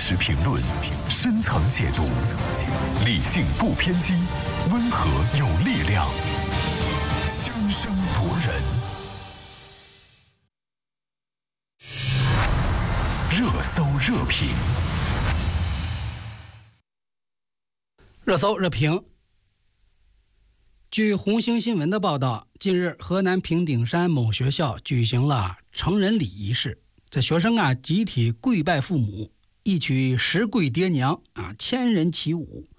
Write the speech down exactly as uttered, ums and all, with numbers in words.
实评论，深层解读，理性不偏激，温和有力量，凶声夺人。热搜热评， 热搜热评。据红星新闻的报道，近日河南平顶山某学校举行了成人礼仪式，这学生啊集体跪拜父母，一曲十跪爹娘啊，千人起舞，